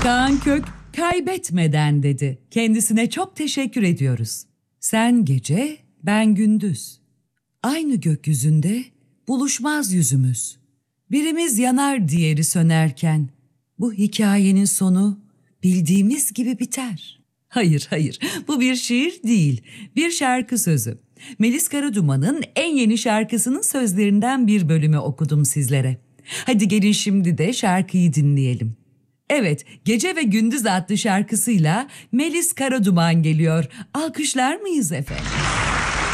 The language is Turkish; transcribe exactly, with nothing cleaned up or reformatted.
Kaan Kök kaybetmeden dedi. Kendisine çok teşekkür ediyoruz. Sen gece, ben gündüz. Aynı gökyüzünde buluşmaz yüzümüz. Birimiz yanar diğeri sönerken bu hikayenin sonu bildiğimiz gibi biter. Hayır hayır, bu bir şiir değil, bir şarkı sözü. Melis Karaduman'ın en yeni şarkısının sözlerinden bir bölümü okudum sizlere. Hadi gelin şimdi de şarkıyı dinleyelim. Evet, Gece ve Gündüz adlı şarkısıyla Melis Karaduman geliyor. Alkışlar mıyız efendim?